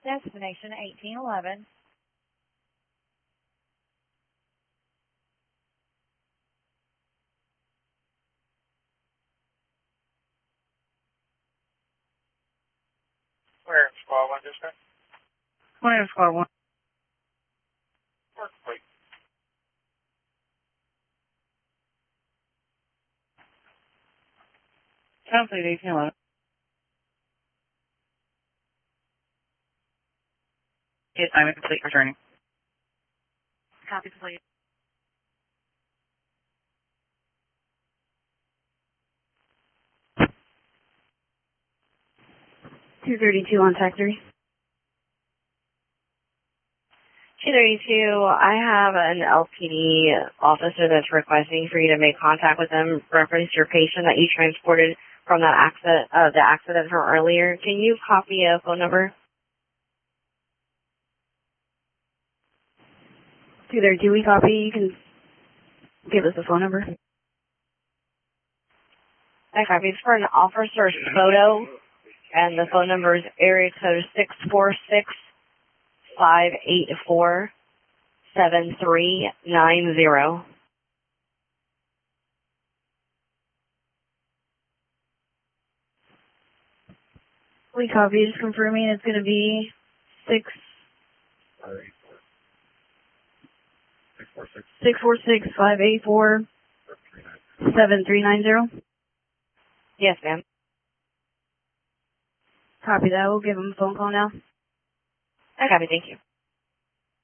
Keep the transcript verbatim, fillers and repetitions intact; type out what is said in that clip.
Destination eighteen eleven. Where in Squad one, dispatch? Where in Squad one? Work, please. Translate eighteen eleven. Assignment complete, returning. Copy, please. two thirty-two on track three. two thirty-two, I have an L P D officer that's requesting for you to make contact with them, reference your patient that you transported from that accident, uh, the accident from earlier. Can you copy a phone number? two thirty-two, we copy. You can give us the phone number. I copy. It's for an officer's photo, and the phone number is area code six four six, five eight four, seven three nine zero. We copy. Just confirming it's going to be six. Six four six five eight four seven three nine zero. Yes, ma'am. Copy that. We'll give him a phone call now. I copy. Thank you.